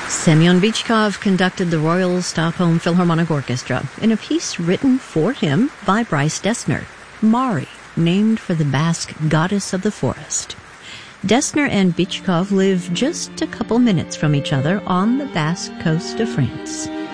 Semyon Bychkov conducted the Royal Stockholm Philharmonic Orchestra in a piece written for him by Bryce Dessner, Mari, named for the Basque goddess of the forest. Dessner and Bychkov live just a couple minutes from each other on the Basque coast of France.